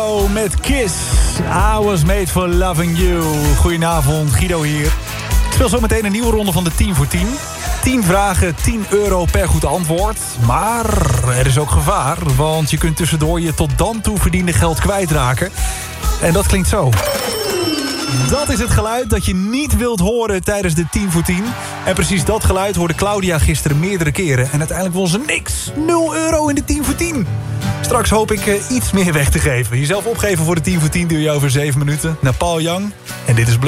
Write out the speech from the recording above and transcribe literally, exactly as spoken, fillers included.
Guido met Kiss. I was made for loving you. Goedenavond, Guido hier. Ik speel zo meteen een nieuwe ronde van de tien voor tien. tien vragen, tien euro per goed antwoord. Maar er is ook gevaar, want je kunt tussendoor je tot dan toe verdiende geld kwijtraken. En dat klinkt zo. Dat is het geluid dat je niet wilt horen tijdens de tien voor tien. En precies dat geluid hoorde Claudia gisteren meerdere keren. En uiteindelijk won ze niks. nul euro in de tien voor tien. Straks hoop ik uh, iets meer weg te geven. Jezelf opgeven voor de tien voor tien doe je over zeven minuten. Naar Paul Young. En dit is Blur.